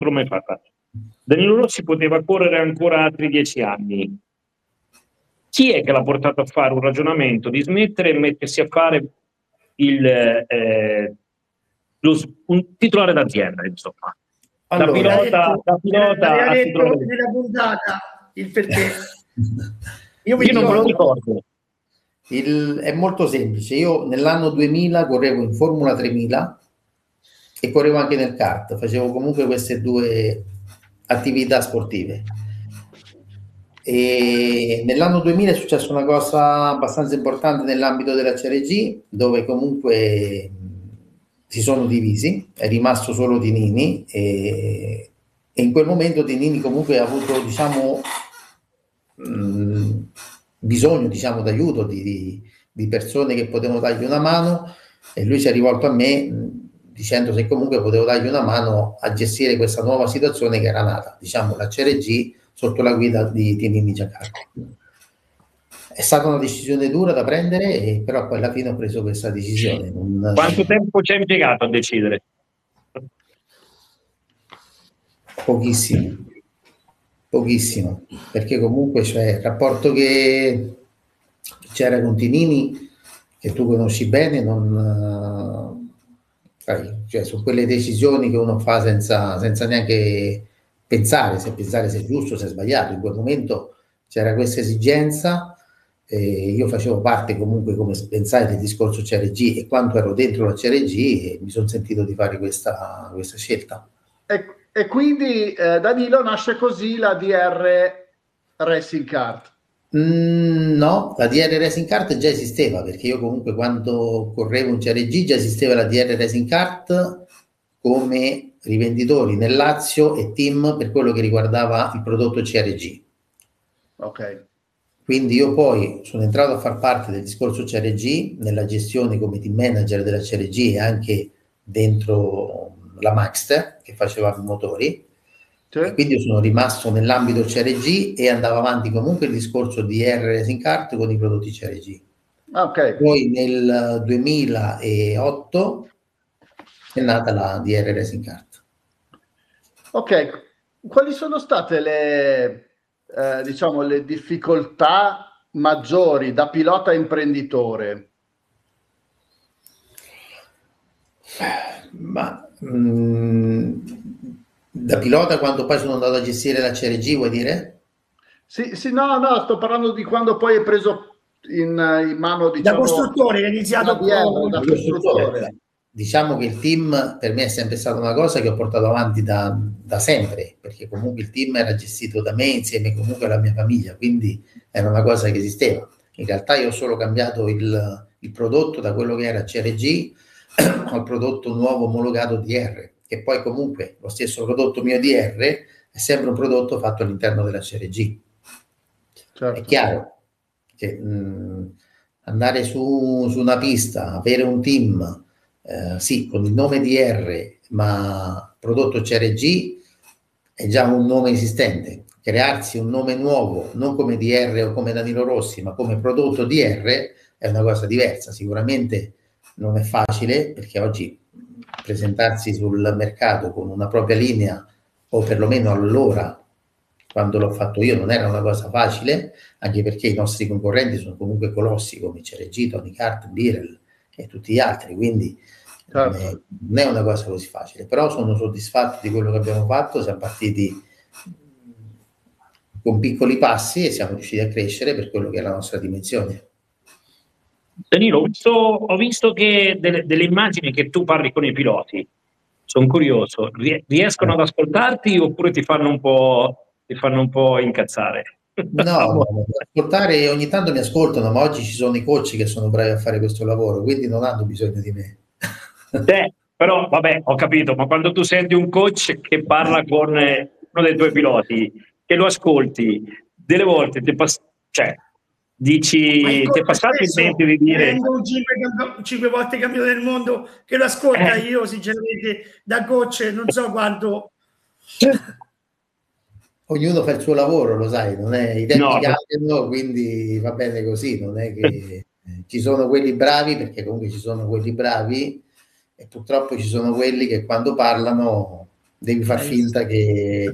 l'ho mai fatta. Danilo Rossi poteva correre ancora altri 10 anni. Chi è che l'ha portato a fare un ragionamento di smettere e mettersi a fare un titolare d'azienda, insomma? Allora, da pilota a detto nella puntata il perché. Io non me lo ricordo. È molto semplice. Io nell'anno 2000 correvo in Formula 3000 e correvo anche nel kart. Facevo comunque queste due attività sportive. E nell'anno 2000 è successa una cosa abbastanza importante nell'ambito della CRG, dove comunque si sono divisi, è rimasto solo Tinini e in quel momento Tinini comunque ha avuto, diciamo, bisogno, diciamo, d'aiuto di persone che potevano dargli una mano, e lui si è rivolto a me dicendo se comunque potevo dargli una mano a gestire questa nuova situazione che era nata, diciamo, la CRG sotto la guida di Tinini Giancarlo. È stata una decisione dura da prendere, però poi alla fine ho preso questa decisione. Quanto tempo ci hai impiegato a decidere? Pochissimo, perché comunque il rapporto che c'era con Tinini, che tu conosci bene, cioè, su quelle decisioni che uno fa senza neanche pensare se è giusto o se è sbagliato. In quel momento c'era questa esigenza, io facevo parte comunque, come pensai, del discorso CRG, e quando ero dentro la CRG mi sono sentito di fare questa scelta. E quindi Danilo, nasce così la DR Racing Kart. No, la DR Racing Kart già esisteva, perché io comunque quando correvo in CRG già esisteva la DR Racing Kart come rivenditori nel Lazio e team per quello che riguardava il prodotto CRG. Ok. Quindi io poi sono entrato a far parte del discorso CRG nella gestione come team manager della CRG e anche dentro la Maxter che faceva i motori. E quindi io sono rimasto nell'ambito CRG e andavo avanti comunque il discorso di R Racing Kart con i prodotti CRG. Okay. Poi nel 2008 è nata la DR Racing Kart. Ok, quali sono state diciamo, le difficoltà maggiori da pilota imprenditore? Ma da pilota, quando poi sono andato a gestire la CRG, vuoi dire? Sì, no, sto parlando di quando poi hai preso in mano, diciamo, da costruttore, è iniziato da costruttore. Diciamo che il team per me è sempre stata una cosa che ho portato avanti da sempre, perché comunque il team era gestito da me insieme comunque alla mia famiglia, quindi era una cosa che esisteva. In realtà io ho solo cambiato il prodotto da quello che era CRG al prodotto nuovo omologato DR, che poi comunque lo stesso prodotto mio DR è sempre un prodotto fatto all'interno della CRG. Certo. È chiaro che andare su una pista, avere un team, sì, con il nome DR, ma prodotto CRG è già un nome esistente. Crearsi un nome nuovo, non come DR o come Danilo Rossi, ma come prodotto DR è una cosa diversa. Sicuramente non è facile, perché oggi presentarsi sul mercato con una propria linea, o perlomeno allora, quando l'ho fatto io, non era una cosa facile, anche perché i nostri concorrenti sono comunque colossi come CRG, Tony Kart, Birel e tutti gli altri, quindi certo, non è una cosa così facile, però sono soddisfatto di quello che abbiamo fatto. Siamo partiti con piccoli passi e siamo riusciti a crescere per quello che è la nostra dimensione. Danilo, ho visto che delle immagini che tu parli con i piloti, sono curioso, riescono ad ascoltarti oppure ti fanno un po' incazzare? No, ascoltare, ogni tanto mi ascoltano, ma oggi ci sono i coach che sono bravi a fare questo lavoro, quindi non hanno bisogno di me. Però vabbè, ho capito, ma quando tu senti un coach che parla con uno dei tuoi piloti, che lo ascolti, delle volte dici, ti è passato in mente di dire... un 5 volte campione del mondo che lo ascolta, io sinceramente da coach non so quanto... Ognuno fa il suo lavoro, lo sai, non è, i tempi cambiano, quindi va bene così, non è che ci sono quelli bravi, perché comunque ci sono quelli bravi, e purtroppo ci sono quelli che quando parlano devi far finta che